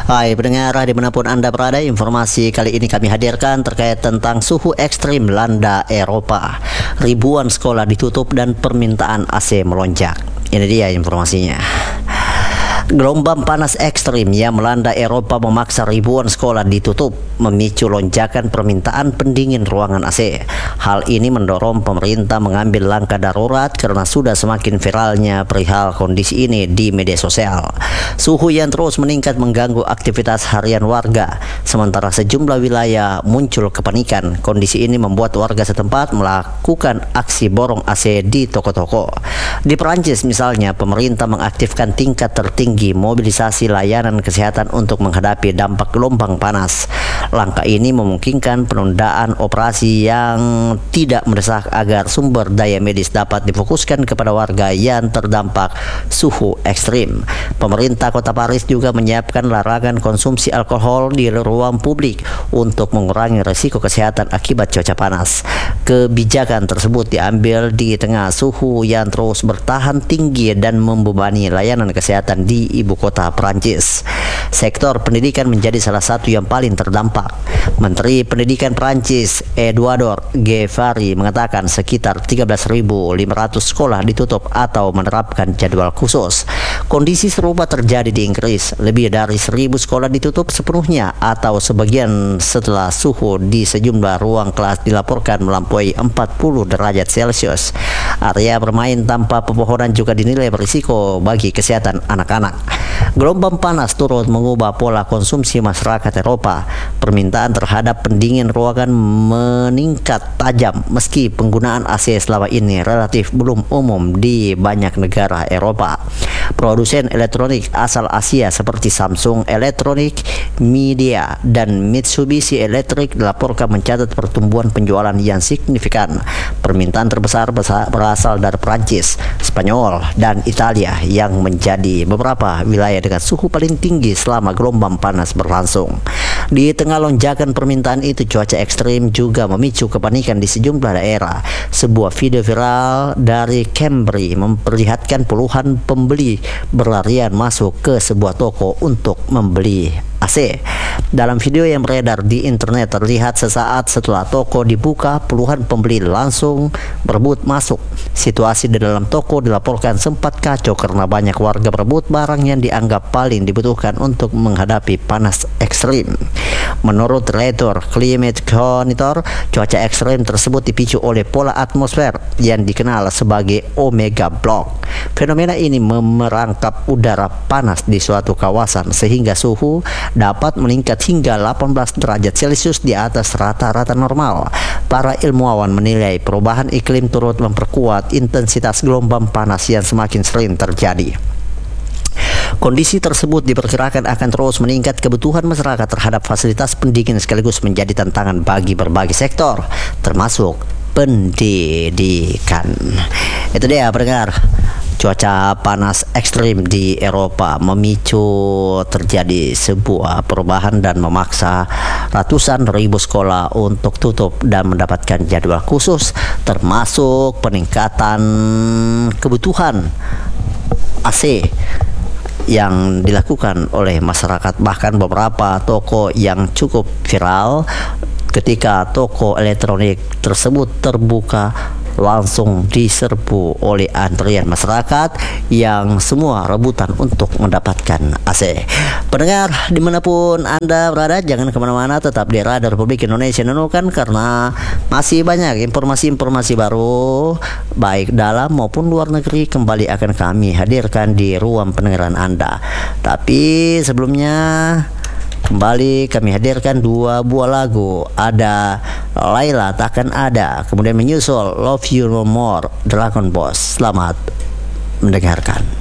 Hai pendengar, dimanapun Anda berada, informasi kali ini kami hadirkan terkait tentang suhu ekstrim melanda Eropa. Ribuan sekolah ditutup dan permintaan AC melonjak. Ini dia informasinya. Gelombang panas ekstrim yang melanda Eropa memaksa ribuan sekolah ditutup, memicu lonjakan permintaan pendingin ruangan AC. Hal ini mendorong pemerintah mengambil langkah darurat karena sudah semakin viralnya perihal kondisi ini di media sosial. Suhu yang terus meningkat mengganggu aktivitas harian warga, sementara sejumlah wilayah muncul kepanikan. Kondisi ini membuat warga setempat melakukan aksi borong AC di toko-toko. Di Perancis misalnya, pemerintah mengaktifkan tingkat tertinggi mobilisasi layanan kesehatan untuk menghadapi dampak gelombang panas. Langkah ini memungkinkan penundaan operasi yang tidak mendesak agar sumber daya medis dapat difokuskan kepada warga yang terdampak suhu ekstrim. Pemerintah Kota Paris juga menyiapkan larangan konsumsi alkohol di ruang publik untuk mengurangi risiko kesehatan akibat cuaca panas. Kebijakan tersebut diambil di tengah suhu yang terus bertahan tinggi dan membebani layanan kesehatan di ibu kota Prancis. Sektor pendidikan menjadi salah satu yang paling terdampak. Menteri Pendidikan Prancis Edouard Guevara mengatakan sekitar 13.500 sekolah ditutup atau menerapkan jadwal khusus. Kondisi serupa terjadi di Inggris. Lebih dari 1.000 sekolah ditutup sepenuhnya atau sebagian setelah suhu di sejumlah ruang kelas dilaporkan melampaui 40 derajat Celcius. Area bermain tanpa pepohonan juga dinilai berisiko bagi kesehatan anak-anak. Gelombang panas turut mengubah pola konsumsi masyarakat Eropa. Permintaan terhadap pendingin ruangan meningkat tajam meski penggunaan AC selama ini relatif belum umum di banyak negara Eropa. Produsen elektronik asal Asia seperti Samsung Electronic Media dan Mitsubishi Electric dilaporkan mencatat pertumbuhan penjualan yang signifikan. Permintaan terbesar berasal dari Prancis, Spanyol, dan Italia yang menjadi beberapa wilayah dengan suhu paling tinggi selama gelombang panas berlangsung. Di tengah lonjakan permintaan itu, cuaca ekstrim juga memicu kepanikan di sejumlah daerah. Sebuah video viral dari Cambridge memperlihatkan puluhan pembeli berlarian masuk ke sebuah toko untuk membeli AC. Dalam video yang beredar di internet terlihat sesaat setelah toko dibuka, puluhan pembeli langsung berebut masuk. Situasi di dalam toko dilaporkan sempat kacau karena banyak warga berebut barang yang dianggap paling dibutuhkan untuk menghadapi panas ekstrim. Menurut Relator Climate Monitor, cuaca ekstrim tersebut dipicu oleh pola atmosfer yang dikenal sebagai Omega Block. Fenomena ini memerangkap udara panas di suatu kawasan sehingga suhu dapat meningkat hingga 18 derajat Celcius di atas rata-rata normal. Para ilmuwan menilai perubahan iklim turut memperkuat intensitas gelombang panas yang semakin sering terjadi. Kondisi tersebut diperkirakan akan terus meningkat. Kebutuhan masyarakat terhadap fasilitas pendingin sekaligus menjadi tantangan bagi berbagai sektor, termasuk pendidikan. Itu dia pendengar. Cuaca panas ekstrim di Eropa memicu terjadi sebuah perubahan dan memaksa ratusan ribu sekolah untuk tutup dan mendapatkan jadwal khusus, termasuk peningkatan kebutuhan AC yang dilakukan oleh masyarakat. Bahkan beberapa toko yang cukup viral ketika toko elektronik tersebut terbuka langsung diserbu oleh antrian masyarakat yang semua rebutan untuk mendapatkan AC. Pendengar dimanapun Anda berada, jangan kemana-mana, tetap di Radio Republik Indonesia Nunukan karena masih banyak informasi-informasi baru baik dalam maupun luar negeri kembali akan kami hadirkan di ruang pendengaran Anda. Tapi sebelumnya kembali kami hadirkan dua buah lagu. Ada Laila Takkan Ada, kemudian menyusul Love You No More Dragon Boss. Selamat mendengarkan.